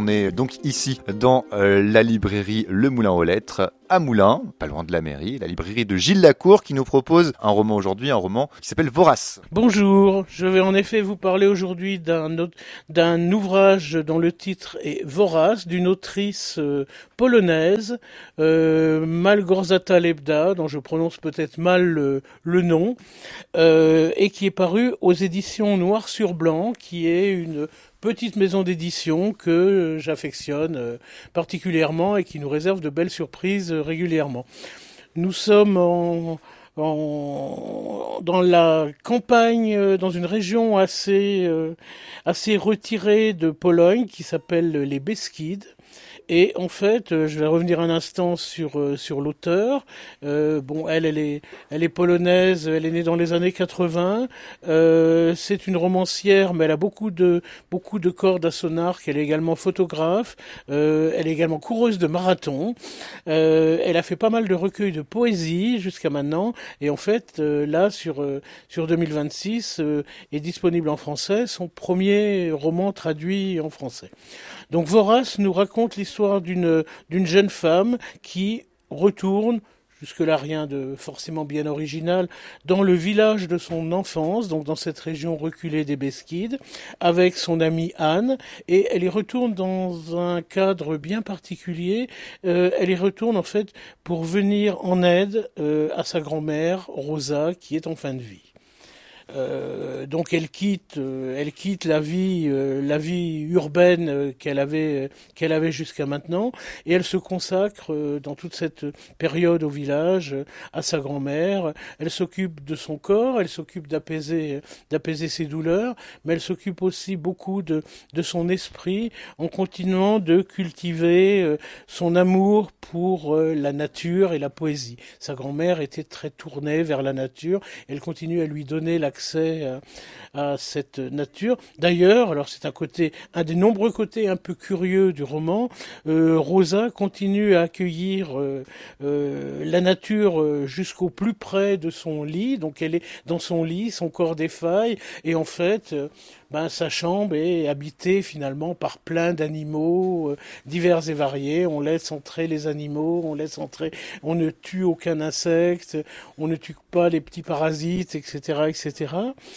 On est donc ici dans la librairie Le Moulin aux Lettres à Moulins, pas loin de la mairie, la librairie de Gilles Lacour qui nous propose un roman aujourd'hui, un roman qui s'appelle Vorace. Bonjour, je vais en effet vous parler aujourd'hui d'un ouvrage dont le titre est Vorace, d'une autrice polonaise, Małgorzata Lebda, dont je prononce peut-être mal le nom, et qui est paru aux éditions Noir sur Blanc, qui est une petite maison d'édition que j'affectionne particulièrement et qui nous réserve de belles surprises régulièrement. Nous sommes dans la campagne, dans une région assez retirée de Pologne qui s'appelle les Beskides. Et en fait, je vais revenir un instant sur l'auteur. Elle est polonaise, elle est née dans les années 80. C'est une romancière, mais elle a beaucoup de cordes à son arc. Elle est également photographe. Elle est également coureuse de marathon. Elle a fait pas mal de recueils de poésie jusqu'à maintenant. Et en fait, là, sur 2026, est disponible en français son premier roman traduit en français. Donc Vorace nous raconte l'histoire d'une jeune femme qui retourne, jusque-là rien de forcément bien original, dans le village de son enfance, donc dans cette région reculée des Beskides, avec son amie Anne, et elle y retourne dans un cadre bien particulier. Elle y retourne en fait pour venir en aide à sa grand-mère, Rosa, qui est en fin de vie. Donc elle quitte la vie urbaine qu'elle avait jusqu'à maintenant, et elle se consacre dans toute cette période au village à sa grand-mère. Elle s'occupe de son corps, elle s'occupe d'apaiser ses douleurs, mais elle s'occupe aussi beaucoup de son esprit en continuant de cultiver son amour pour la nature et la poésie. Sa grand-mère était très tournée vers la nature, elle continue à lui donner l'accès à cette nature. D'ailleurs, alors c'est un des nombreux côtés un peu curieux du roman, Rosa continue à accueillir la nature jusqu'au plus près de son lit. Donc elle est dans son lit, son corps défaille, et en fait, sa chambre est habitée finalement par plein d'animaux divers et variés. On laisse entrer les animaux, on ne tue aucun insecte, on ne tue pas les petits parasites, etc., etc.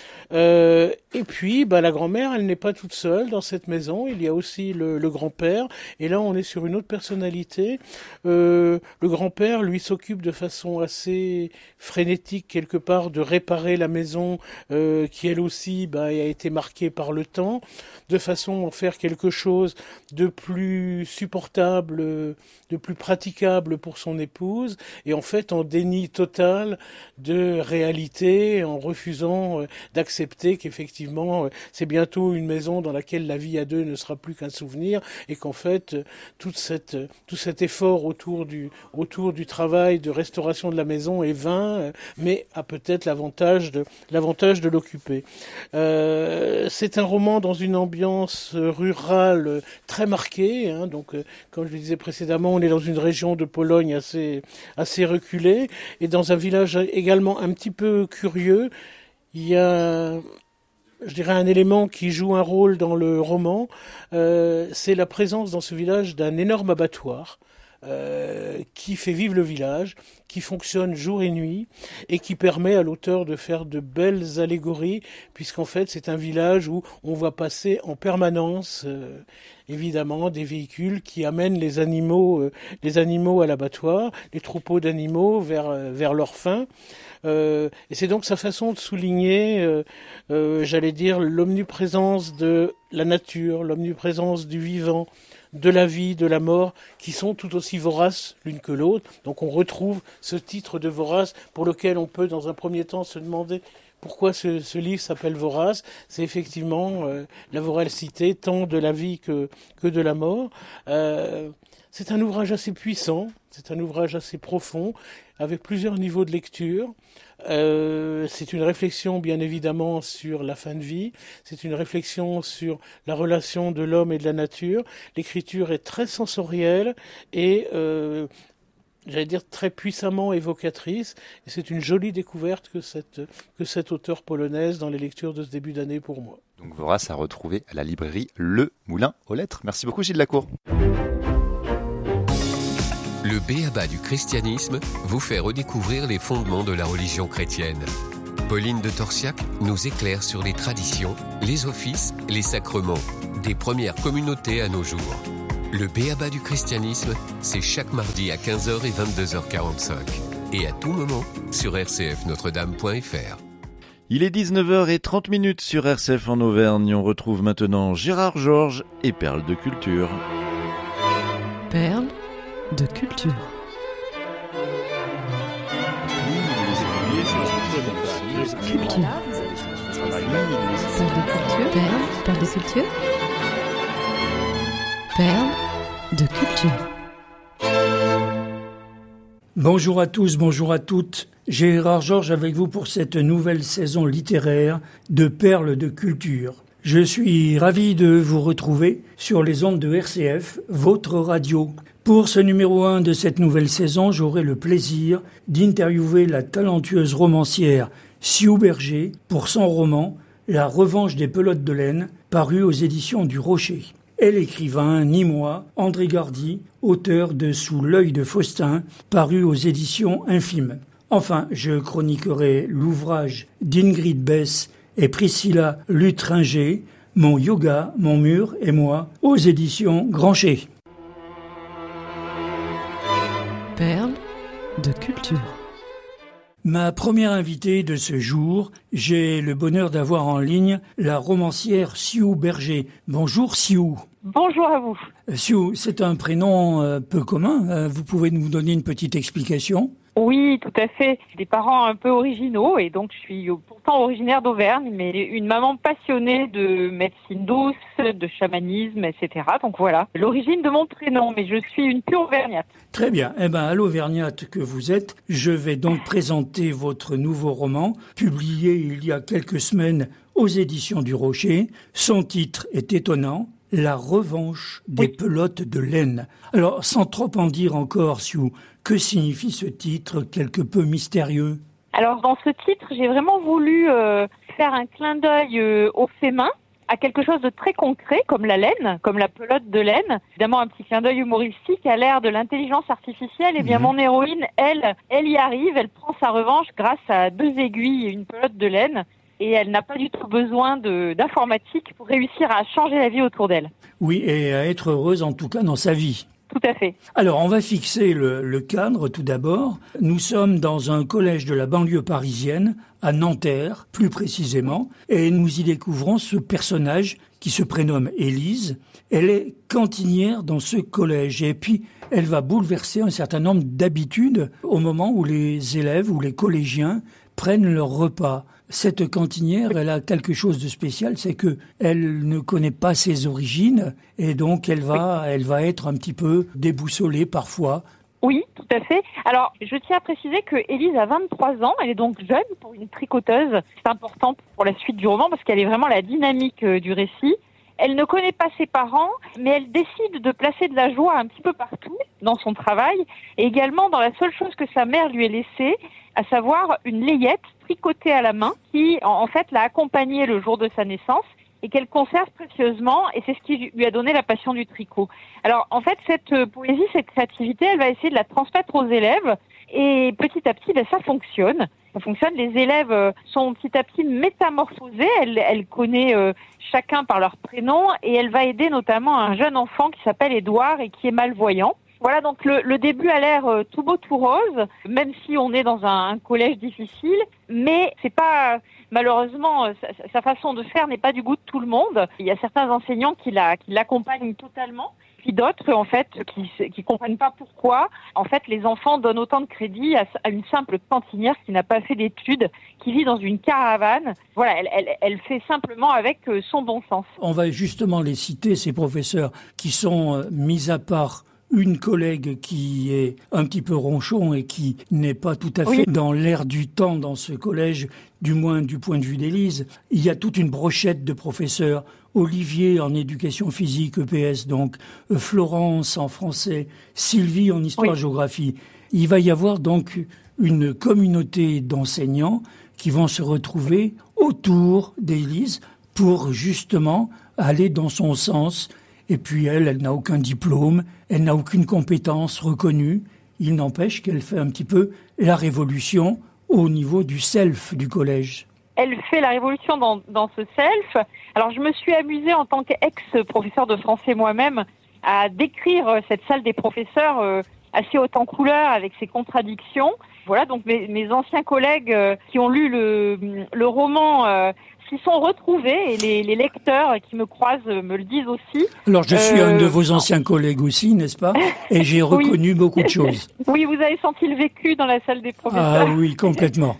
Et puis, la grand-mère, elle n'est pas toute seule dans cette maison. Il y a aussi le grand-père. Et là, on est sur une autre personnalité. Le grand-père, lui, s'occupe de façon assez frénétique, quelque part, de réparer la maison qui, elle aussi, a été marquée par le temps, de façon à en faire quelque chose de plus supportable, de plus praticable pour son épouse, et en fait, en déni total de réalité, en refusant d'accepter qu'effectivement c'est bientôt une maison dans laquelle la vie à deux ne sera plus qu'un souvenir, et qu'en fait tout cet effort autour du travail de restauration de la maison est vain, mais a peut-être l'avantage de l'occuper. C'est un roman dans une ambiance rurale très marquée, donc comme je le disais précédemment, on est dans une région de Pologne assez reculée, et dans un village également un petit peu curieux. Il y a, je dirais, un élément qui joue un rôle dans le roman, c'est la présence dans ce village d'un énorme abattoir qui fait vivre le village, qui fonctionne jour et nuit, et qui permet à l'auteur de faire de belles allégories, puisqu'en fait c'est un village où on voit passer en permanence évidemment des véhicules qui amènent les animaux à l'abattoir, les troupeaux d'animaux vers leur fin. Et c'est donc sa façon de souligner, j'allais dire, l'omniprésence de la nature, l'omniprésence du vivant, de la vie, de la mort, qui sont tout aussi voraces l'une que l'autre. Donc on retrouve ce titre de Vorace, pour lequel on peut dans un premier temps se demander pourquoi ce livre s'appelle Vorace. C'est effectivement la voracité tant de la vie que de la mort. C'est un ouvrage assez puissant, c'est un ouvrage assez profond, avec plusieurs niveaux de lecture. C'est une réflexion bien évidemment sur la fin de vie, c'est une réflexion sur la relation de l'homme et de la nature. L'écriture est très sensorielle et j'allais dire très puissamment évocatrice, et c'est une jolie découverte que cette auteure polonaise dans les lectures de ce début d'année pour moi. Donc Vorace à retrouver à la librairie Le Moulin aux Lettres. Merci beaucoup Gilles Lacour. Le b.a.-ba du christianisme vous fait redécouvrir les fondements de la religion chrétienne. Pauline de Torsiac nous éclaire sur les traditions, les offices, les sacrements, des premières communautés à nos jours. Le b.a.-ba du christianisme, c'est chaque mardi à 15h et 22h45. Et à tout moment sur rcfnotredame.fr. Il est 19h30 sur RCF en Auvergne. On retrouve maintenant Gérard Georges et Perles de Culture. Perles de Culture. Culture. Perles de Culture. Perles de Culture. Bonjour à tous, bonjour à toutes. Gérard Georges avec vous pour cette nouvelle saison littéraire de Perles de Culture. Je suis ravi de vous retrouver sur les ondes de RCF, votre radio. Pour ce numéro 1 de cette nouvelle saison, j'aurai le plaisir d'interviewer la talentueuse romancière Sioux Berger pour son roman « La revanche des pelotes de laine » paru aux éditions du Rocher. Et l'écrivain nîmois André Gardy, auteur de Sous l'œil de Faustin, paru aux éditions Infime. Enfin, je chroniquerai l'ouvrage d'Ingrid Bess et Priscilla Lutringer, Mon yoga, mon mur et moi, aux éditions Grancher. Perles de Culture. Ma première invitée de ce jour, j'ai le bonheur d'avoir en ligne la romancière Sioux Berger. Bonjour Sioux. Bonjour à vous. Sioux, c'est un prénom peu commun. Vous pouvez nous donner une petite explication ? Oui, tout à fait. J'ai des parents un peu originaux et donc je suis pourtant originaire d'Auvergne, mais une maman passionnée de médecine douce, de chamanisme, etc. Donc voilà, l'origine de mon prénom, mais je suis une pure auvergnate. Très bien. À l'auvergnate que vous êtes, je vais donc présenter votre nouveau roman, publié il y a quelques semaines aux éditions du Rocher. Son titre est étonnant. La revanche des pelotes de laine. Alors, sans trop en dire encore, Sioux, que signifie ce titre quelque peu mystérieux ? Alors, dans ce titre, j'ai vraiment voulu faire un clin d'œil au féminin, à quelque chose de très concret, comme la laine, comme la pelote de laine. Évidemment, un petit clin d'œil humoristique à l'ère de l'intelligence artificielle. Eh bien, mon héroïne, elle y arrive, elle prend sa revanche grâce à 2 aiguilles et une pelote de laine. Et elle n'a pas du tout besoin d'informatique pour réussir à changer la vie autour d'elle. Oui, et à être heureuse en tout cas dans sa vie. Tout à fait. Alors, on va fixer le cadre tout d'abord. Nous sommes dans un collège de la banlieue parisienne, à Nanterre, plus précisément, et nous y découvrons ce personnage qui se prénomme Élise. Elle est cantinière dans ce collège, et puis elle va bouleverser un certain nombre d'habitudes au moment où les élèves ou les collégiens prennent leur repas. Cette cantinière, elle a quelque chose de spécial, c'est que elle ne connaît pas ses origines et donc elle va être un petit peu déboussolée parfois. Oui, tout à fait. Alors, je tiens à préciser que Élise a 23 ans, elle est donc jeune pour une tricoteuse. C'est important pour la suite du roman parce qu'elle est vraiment la dynamique du récit. Elle ne connaît pas ses parents, mais elle décide de placer de la joie un petit peu partout dans son travail et également dans la seule chose que sa mère lui ait laissée, à savoir une layette tricotée à la main qui, en fait, l'a accompagnée le jour de sa naissance et qu'elle conserve précieusement et c'est ce qui lui a donné la passion du tricot. Alors, en fait, cette poésie, cette créativité, elle va essayer de la transmettre aux élèves et petit à petit, ça fonctionne. Ça fonctionne. Les élèves sont petit à petit métamorphosés. Elle connaît chacun par leur prénom et elle va aider notamment un jeune enfant qui s'appelle Édouard et qui est malvoyant. Voilà, donc le début a l'air tout beau, tout rose, même si on est dans un collège difficile, mais c'est pas, malheureusement, sa façon de faire n'est pas du goût de tout le monde. Il y a certains enseignants qui l'accompagnent totalement, puis d'autres, en fait, qui comprennent pas pourquoi. En fait, les enfants donnent autant de crédit à une simple cantinière qui n'a pas fait d'études, qui vit dans une caravane. Voilà, elle fait simplement avec son bon sens. On va justement les citer, ces professeurs qui sont mis à part une collègue qui est un petit peu ronchon et qui n'est pas tout à fait dans l'air du temps dans ce collège, du moins du point de vue d'Élise. Il y a toute une brochette de professeurs. Olivier en éducation physique, EPS donc, Florence en français, Sylvie en histoire-géographie. Il va y avoir donc une communauté d'enseignants qui vont se retrouver autour d'Élise pour justement aller dans son sens. Et puis elle n'a aucun diplôme, elle n'a aucune compétence reconnue. Il n'empêche qu'elle fait un petit peu la révolution au niveau du self du collège. Elle fait la révolution dans ce self. Alors je me suis amusée en tant qu'ex-professeur de français moi-même à décrire cette salle des professeurs assez haute en couleurs avec ses contradictions. Voilà, donc mes anciens collègues qui ont lu le roman s'y sont retrouvés, et les lecteurs qui me croisent me le disent aussi. Alors je suis un de vos anciens collègues aussi, n'est-ce pas? Et j'ai reconnu beaucoup de choses. Oui, vous avez senti le vécu dans la salle des professeurs. Ah oui, complètement.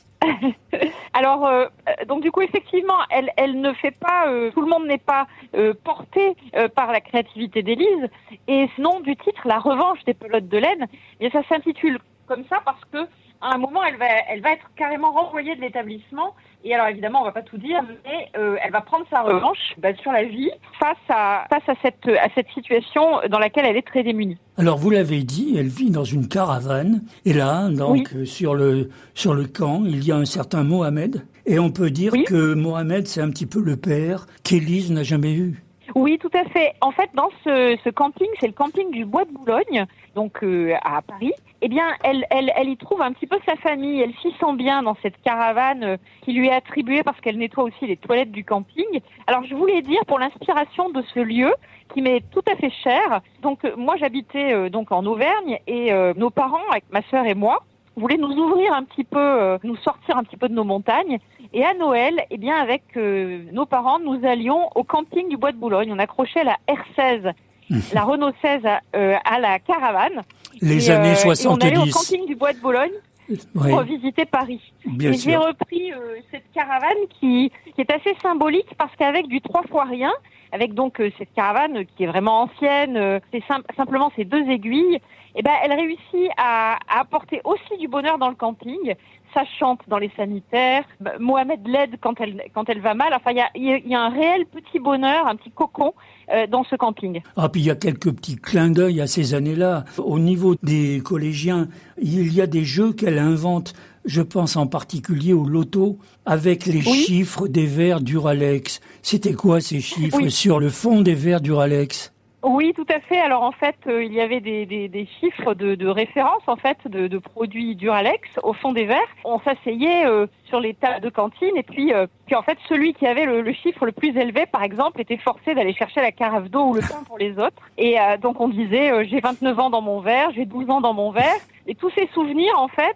Alors, donc du coup, effectivement, elle ne fait pas, tout le monde n'est pas porté par la créativité d'Élise. Et ce nom du titre, La revanche des pelotes de laine, eh bien, ça s'intitule comme ça parce que à un moment, elle va être carrément renvoyée de l'établissement. Et alors, évidemment, on va pas tout dire, mais elle va prendre sa revanche sur la vie face à cette situation dans laquelle elle est très démunie. Alors, vous l'avez dit, elle vit dans une caravane. Et là, donc, sur le camp, il y a un certain Mohamed. Et on peut dire que Mohamed, c'est un petit peu le père qu'Élise n'a jamais eu. Oui, tout à fait. En fait, dans ce camping, c'est le camping du Bois de Boulogne, donc à Paris. Eh bien, elle y trouve un petit peu sa famille. Elle s'y sent bien dans cette caravane qui lui est attribuée parce qu'elle nettoie aussi les toilettes du camping. Alors, je voulais dire, pour l'inspiration de ce lieu, qui m'est tout à fait cher. Donc, moi, j'habitais donc en Auvergne et nos parents, avec ma sœur et moi, voulaient nous ouvrir un petit peu, nous sortir un petit peu de nos montagnes. Et à Noël, eh bien, avec nos parents, nous allions au camping du Bois de Boulogne. On accrochait la R16, la Renault 16 à la caravane. Les années 70. Et on allait au camping du Bois de Boulogne pour visiter Paris. Bien sûr. J'ai repris cette caravane qui est assez symbolique parce qu'avec du 3 fois rien, avec donc cette caravane qui est vraiment ancienne, c'est simplement ces 2 aiguilles, eh ben, elle réussit à apporter aussi du bonheur dans le camping. Ça chante dans les sanitaires. Mohamed l'aide quand elle va mal. Enfin, il y a un réel petit bonheur, un petit cocon dans ce camping. Ah, puis il y a quelques petits clins d'œil à ces années-là. Au niveau des collégiens, il y a des jeux qu'elle invente. Je pense en particulier au loto avec les chiffres des verres Duralex. C'était quoi ces chiffres sur le fond des verres Duralex? Oui, tout à fait. Alors en fait, il y avait des chiffres de référence en fait de produits Duralex au fond des verres. On s'asseyait sur les tables de cantine et puis en fait celui qui avait le chiffre le plus élevé, par exemple, était forcé d'aller chercher la carafe d'eau ou le pain pour les autres. Et donc on disait j'ai 29 ans dans mon verre, j'ai 12 ans dans mon verre. Et tous ces souvenirs en fait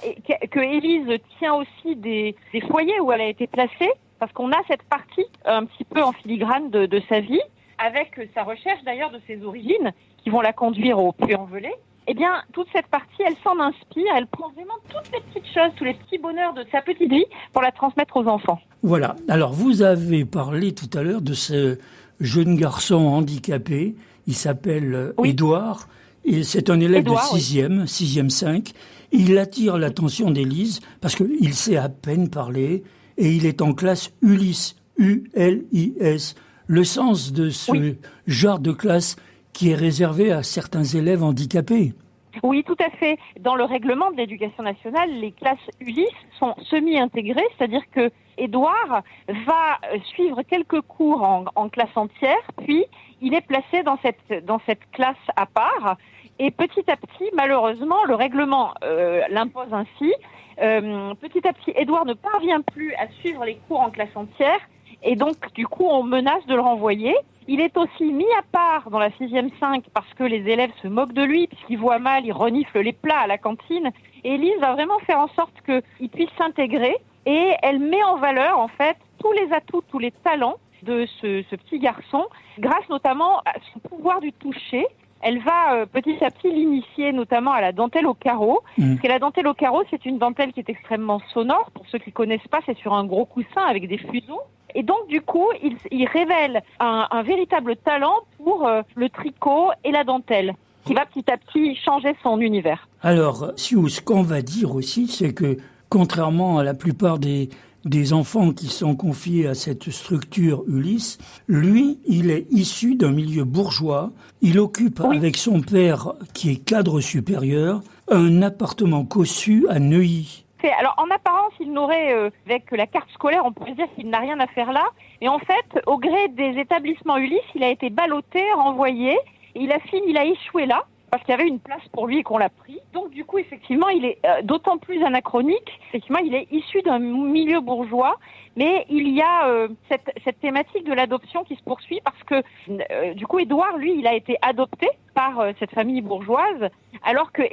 que Élise tient aussi des foyers où elle a été placée, parce qu'on a cette partie un petit peu en filigrane de sa vie, avec sa recherche d'ailleurs de ses origines, qui vont la conduire au Puy-en-Velay. Eh bien, toute cette partie, elle s'en inspire, elle prend vraiment toutes les petites choses, tous les petits bonheurs de sa petite vie pour la transmettre aux enfants. Voilà. Alors, vous avez parlé tout à l'heure de ce jeune garçon handicapé. Il s'appelle Édouard. Et c'est un élève de 6e 5. Il attire l'attention d'Élise parce qu'il sait à peine parler et il est en classe Ulysse, U-L-I-S. Le sens de ce genre de classe qui est réservé à certains élèves handicapés. Oui, tout à fait. Dans le règlement de l'éducation nationale, les classes Ulysse sont semi-intégrées, c'est-à-dire que Édouard va suivre quelques cours en classe entière, puis il est placé dans cette classe à part. Et petit à petit, malheureusement, le règlement l'impose ainsi. Petit à petit, Édouard ne parvient plus à suivre les cours en classe entière. Et donc, du coup, on menace de le renvoyer. Il est aussi mis à part dans la 6e 5 parce que les élèves se moquent de lui, puisqu'il voit mal, il renifle les plats à la cantine. Et Élise va vraiment faire en sorte qu'il puisse s'intégrer. Et elle met en valeur, en fait, tous les atouts, tous les talents de ce petit garçon, grâce notamment à son pouvoir du toucher. Elle va petit à petit l'initier notamment à la dentelle au carreau. Parce que la dentelle au carreau, c'est une dentelle qui est extrêmement sonore. Pour ceux qui connaissent pas, c'est sur un gros coussin avec des fuseaux. Et donc, du coup, il révèle un véritable talent pour le tricot et la dentelle, qui va petit à petit changer son univers. Alors, Siou, ce qu'on va dire aussi, c'est que, contrairement à la plupart des enfants qui sont confiés à cette structure Ulysse, lui, il est issu d'un milieu bourgeois. Il occupe, avec son père, qui est cadre supérieur, un appartement cossu à Neuilly. Alors en apparence, il n'aurait, avec la carte scolaire, on pourrait dire qu'il n'a rien à faire là. Et en fait, au gré des établissements Ulysse, il a été ballotté, renvoyé. Et il a échoué là, parce qu'il y avait une place pour lui et qu'on l'a pris. Donc du coup, effectivement, il est d'autant plus anachronique. Effectivement, il est issu d'un milieu bourgeois, mais il y a cette thématique de l'adoption qui se poursuit parce que du coup, Édouard, lui, il a été adopté par cette famille bourgeoise, alors que